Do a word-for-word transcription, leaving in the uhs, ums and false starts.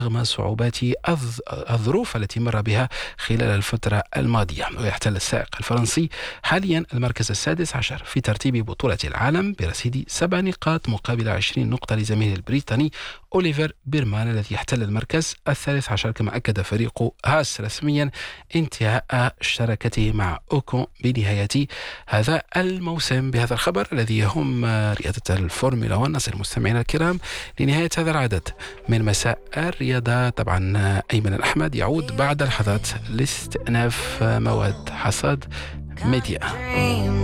رغم صعوبات الظ- الظروف التي مر بها خلال الفترة الماضية. ويحتل السائق الفرنسي حاليا المركز السادس عشر في ترتيب بطولة العالم برصيد سبع نقاط مقابل عشرين نقطة لزميله البريطاني أوليفر بيرمان الذي يحتل المركز الثالث عشر، كما أكد فريق هاس رسميا انتهاء شراكته مع أوكون بنهاية هذا الموسم. بهذا الخبر الذي يهم رياضة الفورمولا واحد نصل مستمعينا الكرام لنهاية هذا العدد من مساء الرياضة. طبعا أيمن الأحمد يعود بعد لحظات لاستئناف مواد حصاد ميديا.